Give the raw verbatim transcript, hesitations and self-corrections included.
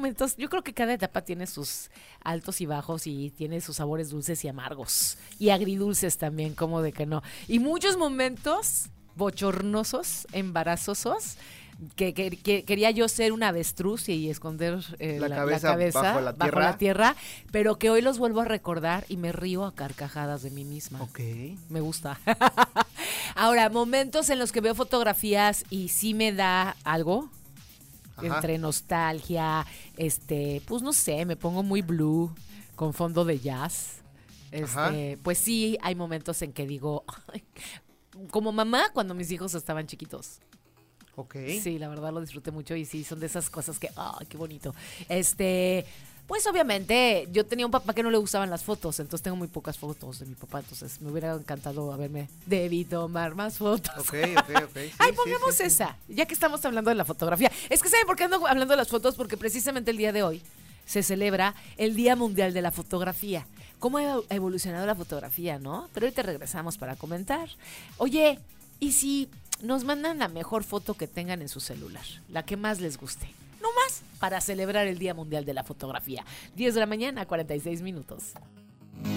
momentos, yo creo que cada etapa tiene sus altos y bajos y tiene sus sabores dulces y amargos. Y agridulces también, como de que no. Y muchos momentos bochornosos, embarazosos, que, que, que quería yo ser un avestruz y esconder eh, La la, cabeza la cabeza bajo la bajo tierra. la tierra, pero que hoy los vuelvo a recordar y me río a carcajadas de mí misma. Ok. Me gusta. Ahora, momentos en los que veo fotografías y sí me da algo, Ajá. entre nostalgia, este, pues no sé, me pongo muy blue, con fondo de jazz. Ajá. Este, pues sí, hay momentos en que digo, ay, como mamá cuando mis hijos estaban chiquitos. Ok. Sí, la verdad lo disfruté mucho y sí, son de esas cosas que, ay, qué bonito. Este, pues obviamente yo tenía un papá que no le gustaban las fotos, entonces tengo muy pocas fotos de mi papá, entonces me hubiera encantado haberme, debí tomar más fotos. Ok, ok, ok. Sí, Ay, sí, pongamos sí, sí. esa, ya que estamos hablando de la fotografía. Es que ¿saben por qué ando hablando de las fotos? Porque precisamente el día de hoy se celebra el Día Mundial de la Fotografía. ¿Cómo ha evolucionado la fotografía, no? Pero ahorita regresamos para comentar. Oye, ¿y si nos mandan la mejor foto que tengan en su celular? La que más les guste. No más para celebrar el Día Mundial de la Fotografía. diez de la mañana, cuarenta y seis minutos.